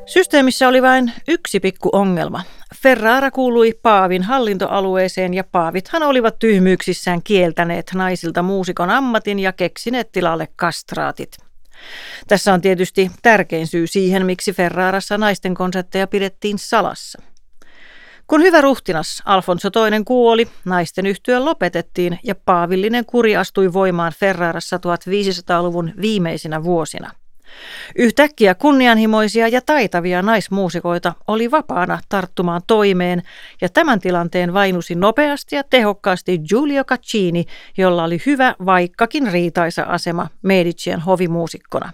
Systeemissä oli vain yksi pikku ongelma. Ferrara kuului paavin hallintoalueeseen ja paavithan olivat tyhmyyksissään kieltäneet naisilta muusikon ammatin ja keksineet tilalle kastraatit. Tässä on tietysti tärkein syy siihen, miksi Ferrarassa naisten konsertteja pidettiin salassa. Kun hyvä ruhtinas Alfonso II kuoli, naisten yhtye lopetettiin ja paavillinen kuri astui voimaan Ferrarassa 1500-luvun viimeisinä vuosina. Yhtäkkiä kunnianhimoisia ja taitavia naismuusikoita oli vapaana tarttumaan toimeen ja tämän tilanteen vainusi nopeasti ja tehokkaasti Giulio Caccini, jolla oli hyvä vaikkakin riitaisa asema Medicien hovimuusikkona.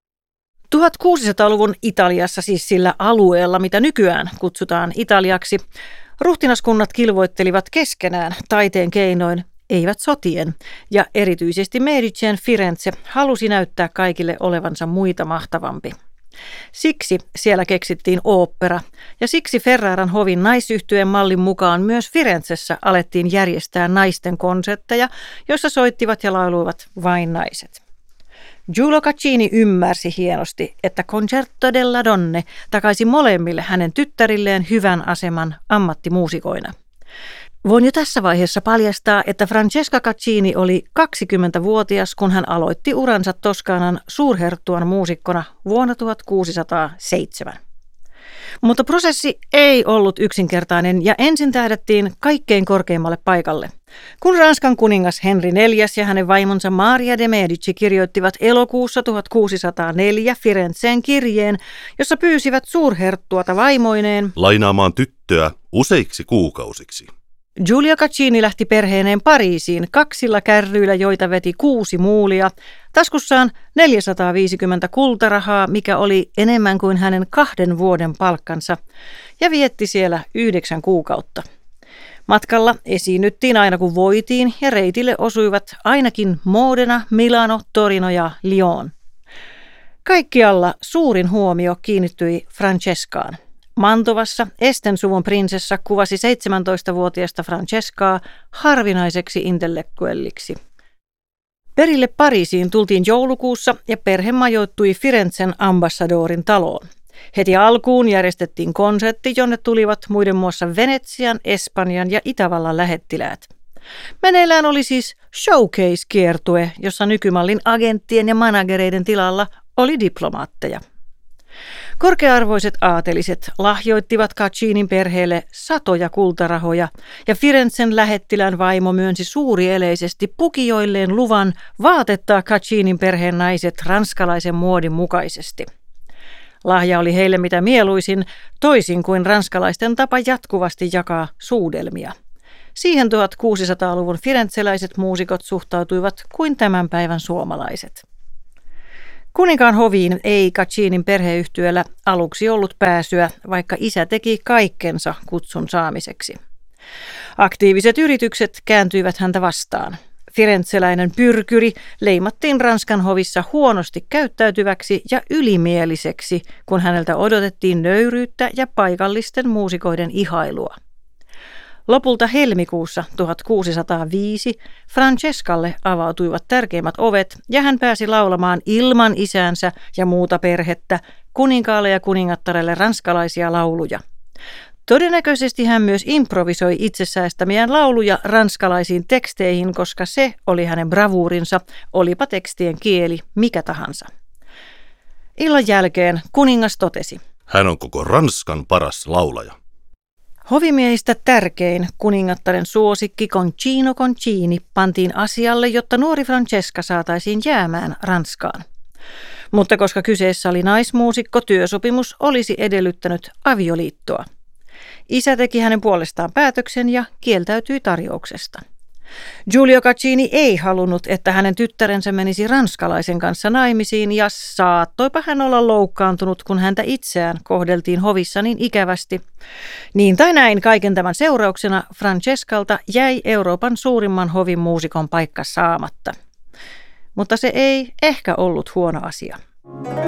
1600-luvun Italiassa, siis sillä alueella, mitä nykyään kutsutaan Italiaksi, ruhtinaskunnat kilvoittelivat keskenään taiteen keinoin, eivät sotien, ja erityisesti Medicien Firenze halusi näyttää kaikille olevansa muita mahtavampi. Siksi siellä keksittiin ooppera, ja siksi Ferraran hovin naisyhtyeen mallin mukaan myös Firenzessä alettiin järjestää naisten konsertteja, joissa soittivat ja lauloivat vain naiset. Giulio Caccini ymmärsi hienosti, että Concerto della Donne takaisi molemmille hänen tyttärilleen hyvän aseman ammattimuusikoina. Voin jo tässä vaiheessa paljastaa, että Francesca Caccini oli 20-vuotias, kun hän aloitti uransa Toskanan suurherttuan muusikkona vuonna 1607. Mutta prosessi ei ollut yksinkertainen ja ensin tähdättiin kaikkein korkeimmalle paikalle. Kun Ranskan kuningas Henri IV ja hänen vaimonsa Maria de Medici kirjoittivat elokuussa 1604 Firenzeen kirjeen, jossa pyysivät suurherttuata vaimoineen lainaamaan tyttöä useiksi kuukausiksi. Giulio Caccini lähti perheineen Pariisiin 2 kärryillä, joita veti 6 muulia, taskussaan 450 kultarahaa, mikä oli enemmän kuin hänen 2 vuoden palkkansa, ja vietti siellä 9 kuukautta. Matkalla esiinnyttiin aina kun voitiin ja reitille osuivat ainakin Modena, Milano, Torino ja Lyon. Kaikkialla suurin huomio kiinnittyi Francescaan. Mantovassa Esten suvun prinsessa kuvasi 17-vuotiaasta Francescaa harvinaiseksi intellektuelliksi. Perille Pariisiin tultiin joulukuussa ja perhe majoittui Firenzen ambassadorin taloon. Heti alkuun järjestettiin konsertti, jonne tulivat muiden muassa Venetsian, Espanjan ja Itävallan lähettiläät. Meneillään oli siis showcase-kiertue, jossa nykymallin agenttien ja managereiden tilalla oli diplomaatteja. Korkea-arvoiset aateliset lahjoittivat Caccinin perheelle satoja kultarahoja ja Firenzen lähettilään vaimo myönsi suurieleisesti pukijoilleen luvan vaatettaa Caccinin perheen naiset ranskalaisen muodin mukaisesti. Lahja oli heille mitä mieluisin, toisin kuin ranskalaisten tapa jatkuvasti jakaa suudelmia. Siihen 1600-luvun firenzeläiset muusikot suhtautuivat kuin tämän päivän suomalaiset. Kuninkaan hoviin ei Caccinin perheyhtyöllä aluksi ollut pääsyä, vaikka isä teki kaikkensa kutsun saamiseksi. Aktiiviset yritykset kääntyivät häntä vastaan. Firenzeläinen pyrkyri leimattiin Ranskan hovissa huonosti käyttäytyväksi ja ylimieliseksi, kun häneltä odotettiin nöyryyttä ja paikallisten muusikoiden ihailua. Lopulta helmikuussa 1605 Francescalle avautuivat tärkeimmät ovet ja hän pääsi laulamaan ilman isäänsä ja muuta perhettä kuninkaalle ja kuningattarelle ranskalaisia lauluja. Todennäköisesti hän myös improvisoi itsesäästämiään lauluja ranskalaisiin teksteihin, koska se oli hänen bravuurinsa, olipa tekstien kieli mikä tahansa. Illan jälkeen kuningas totesi: Hän on koko Ranskan paras laulaja. Hovimiehistä tärkein, kuningattaren suosikki Concino Concini pantiin asialle, jotta nuori Francesca saataisiin jäämään Ranskaan. Mutta koska kyseessä oli naismuusikko, työsopimus olisi edellyttänyt avioliittoa. Isä teki hänen puolestaan päätöksen ja kieltäytyi tarjouksesta. Giulio Caccini ei halunnut, että hänen tyttärensä menisi ranskalaisen kanssa naimisiin ja saattoipa hän olla loukkaantunut, kun häntä itseään kohdeltiin hovissa niin ikävästi. Niin tai näin kaiken tämän seurauksena Francescalta jäi Euroopan suurimman hovin muusikon paikka saamatta. Mutta se ei ehkä ollut huono asia.